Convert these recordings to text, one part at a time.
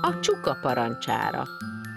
a csuka parancsára.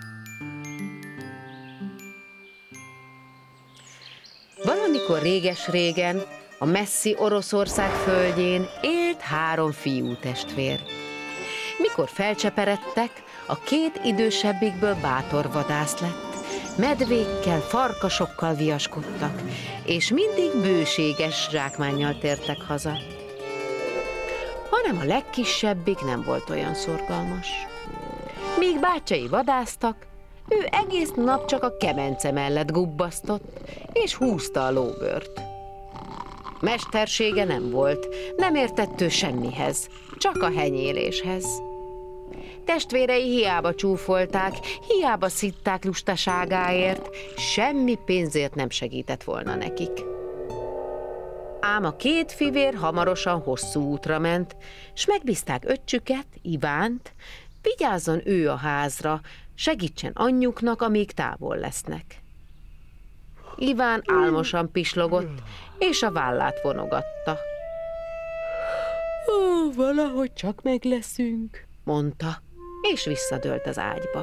Valamikor réges-régen, a messzi Oroszország földjén élt 3 fiútestvér. Mikor felcseperedtek, a 2 idősebbikből bátor vadász lett, medvékkel, farkasokkal viaskodtak, és mindig bőséges zsákmánnyal tértek haza. Hanem a legkisebbik nem volt olyan szorgalmas. Míg bátyai vadásztak, ő egész nap csak a kemence mellett gubbasztott, és húzta a lóbört. Mestersége nem volt, nem értett ő semmihez, csak a henyéléshez. Testvérei hiába csúfolták, hiába szitták lustaságáért, semmi pénzért nem segített volna nekik. Ám a 2 fivér hamarosan hosszú útra ment, s megbízták öccsüket, Ivánt, vigyázzon ő a házra, segítsen anyjuknak, amíg távol lesznek. Iván álmosan pislogott, és a vállát vonogatta. Ó, valahogy csak meg leszünk, mondta, és visszadőlt az ágyba.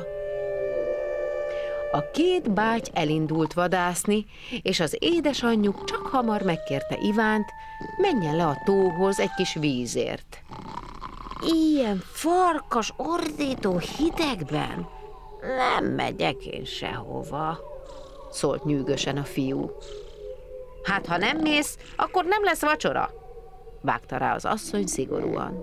A 2 báty elindult vadászni, és az édesanyjuk csak hamar megkérte Ivánt, menjen le a tóhoz egy kis vízért. Ilyen farkas, ordító hidegben nem megyek én sehova, szólt nyűgösen a fiú. Hát, ha nem mész, akkor nem lesz vacsora, vágta rá az asszony szigorúan.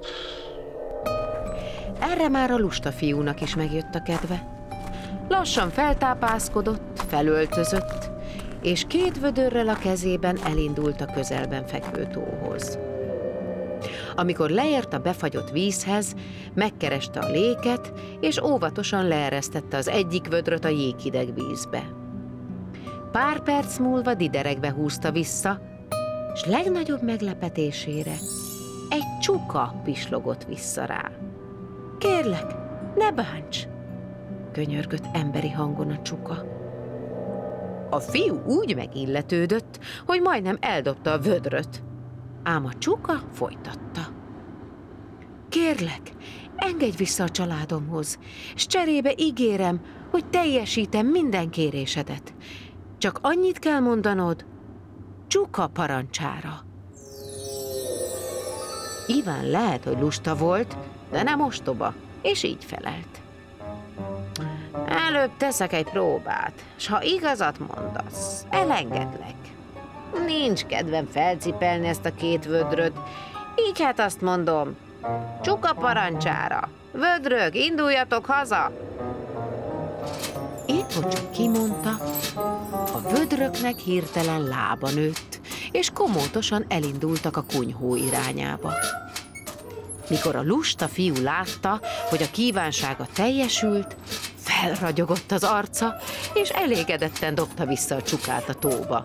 Erre már a lusta fiúnak is megjött a kedve. Lassan feltápászkodott, felöltözött, és 2 vödörrel a kezében elindult a közelben fekvő tóhoz. Amikor leért a befagyott vízhez, megkereste a léket, és óvatosan leeresztette az egyik vödröt a jéghideg vízbe. Pár perc múlva diderekbe húzta vissza, s legnagyobb meglepetésére egy csuka pislogott vissza rá. Kérlek, ne bánts! Könyörgött emberi hangon a csuka. A fiú úgy megilletődött, hogy majdnem eldobta a vödröt, ám a csuka folytatta. Kérlek, engedj vissza a családomhoz, s cserébe ígérem, hogy teljesítem minden kérésedet. Csak annyit kell mondanod, csuka parancsára. Iván lehet, hogy lusta volt, de nem ostoba, és így felelt. Előbb teszek egy próbát, s ha igazat mondasz, elengedlek. Nincs kedvem felcipelni ezt a 2 vödröt, így hát azt mondom, csuka parancsára, vödrök, induljatok haza! Épp hogy csak kimondta, a vödröknek hirtelen lába nőtt, és komótosan elindultak a kunyhó irányába. Mikor a lusta fiú látta, hogy a kívánsága teljesült, felragyogott az arca, és elégedetten dobta vissza a csukát a tóba.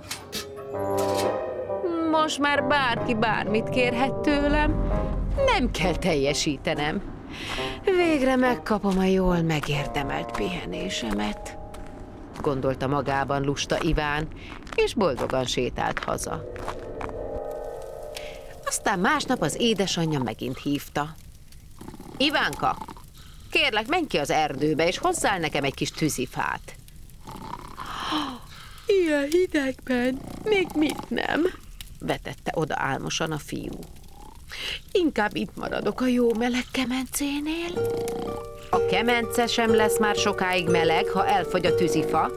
Most már bárki bármit kérhet tőlem, nem kell teljesítenem. Végre megkapom a jól megérdemelt pihenésemet, gondolta magában lusta Iván, és boldogan sétált haza. Aztán másnap az édesanyja megint hívta. Ivánka, kérlek, menj ki az erdőbe, és hozzál nekem egy kis tűzifát. Ilyen hidegben még mit nem? Vetette oda álmosan a fiú. Inkább itt maradok a jó meleg kemencénél. A kemence sem lesz már sokáig meleg, ha elfogy a tűzifa.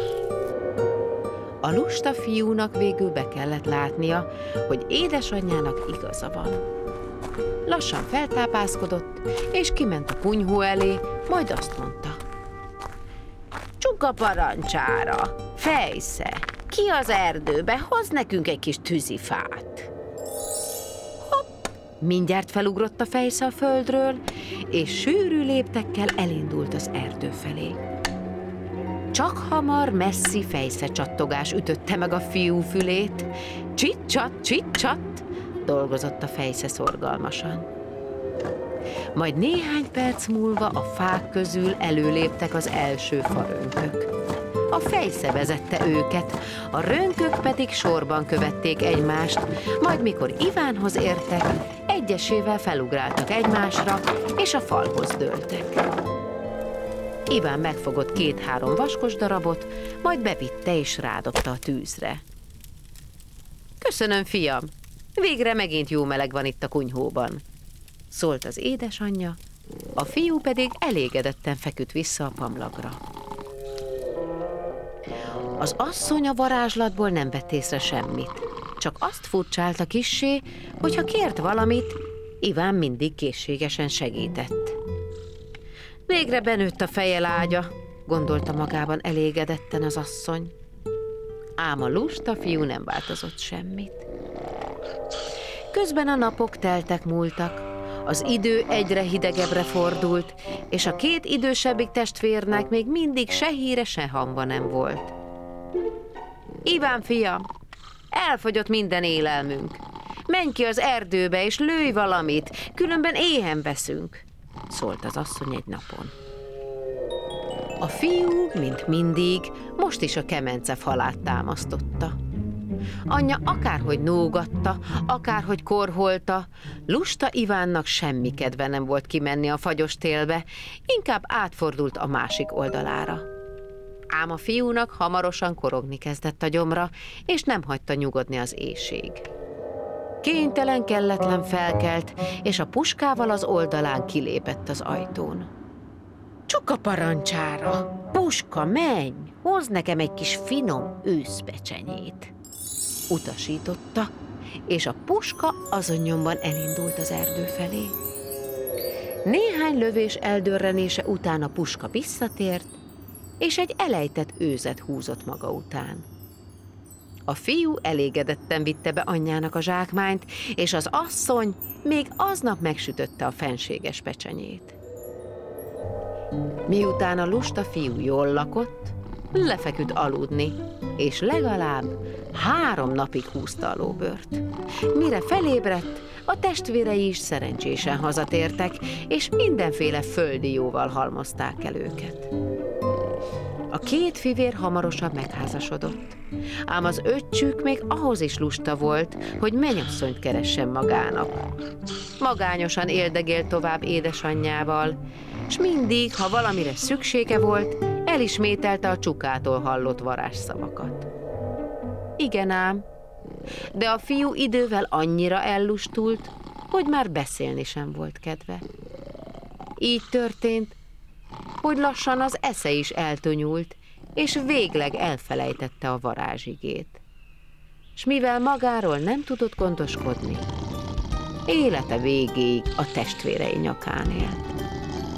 A lusta fiúnak végül be kellett látnia, hogy édesanyjának igaza van. Lassan feltápászkodott, és kiment a kunyhó elé, majd azt mondta. Csuka parancsára, fejsze, ki az erdőbe, hoz nekünk egy kis tűzifát. Hopp! Mindjárt felugrott a fejsze a földről, és sűrű léptekkel elindult az erdő felé. Csak hamar messzi fejszecsattogás ütötte meg a fiú fülét. Csit-csat, dolgozott a fejsze szorgalmasan. Majd néhány perc múlva a fák közül előléptek az első farönkök. A fejsze vezette őket, a rönkök pedig sorban követték egymást, majd mikor Ivánhoz értek, egyesével felugráltak egymásra, és a falhoz dőltek. Iván megfogott 2-3 vaskos darabot, majd bevitte és rádobta a tűzre. Köszönöm, fiam, végre megint jó meleg van itt a kunyhóban, szólt az édesanyja, a fiú pedig elégedetten feküdt vissza a pamlagra. Az asszony a varázslatból nem vett észre semmit, csak azt furcsálta kissé, hogy ha kért valamit, Iván mindig készségesen segített. Végre benőtt a feje lágya, gondolta magában elégedetten az asszony. Ám a lusta fiú nem változott semmit. Közben a napok teltek múltak, az idő egyre hidegebbre fordult, és a 2 idősebbik testvérnek még mindig se híre, se hangja nem volt. Iván, fiam, elfogyott minden élelmünk. Menj ki az erdőbe, és lőj valamit, különben éhen veszünk, szólt az asszony egy napon. A fiú, mint mindig, most is a kemence falát támasztotta. Anyja akárhogy nógatta, akárhogy korholta, lusta Ivánnak semmi kedve nem volt kimenni a fagyos télbe, inkább átfordult a másik oldalára. Ám a fiúnak hamarosan korogni kezdett a gyomra, és nem hagyta nyugodni az éhség. Kénytelen, kelletlen felkelt, és a puskával az oldalán kilépett az ajtón. Csuka parancsára! Puska, menj! Hozz nekem egy kis finom őszpecsenyét! Utasította, és a puska azon nyomban elindult az erdő felé. Néhány lövés eldörrenése után a puska visszatért, és egy elejtett őzet húzott maga után. A fiú elégedetten vitte be anyjának a zsákmányt, és az asszony még aznap megsütötte a fenséges pecsenyét. Miután a lusta fiú jól lakott, lefeküdt aludni, és legalább 3 napig húzta a lóbört. Mire felébredt, a testvérei is szerencsésen hazatértek, és mindenféle földi jóval halmozták el őket. A 2 fivér hamarosan megházasodott, ám az öccsük még ahhoz is lusta volt, hogy mennyasszonyt keressen magának. Magányosan éldegélt tovább édesanyjával, s mindig, ha valamire szüksége volt, elismételte a csukától hallott varázsszavakat. Igen ám, de a fiú idővel annyira ellustult, hogy már beszélni sem volt kedve. Így történt, hogy lassan az esze is eltonyult, és végleg elfelejtette a varázsigét. S mivel magáról nem tudott gondoskodni, élete végéig a testvérei nyakán élt.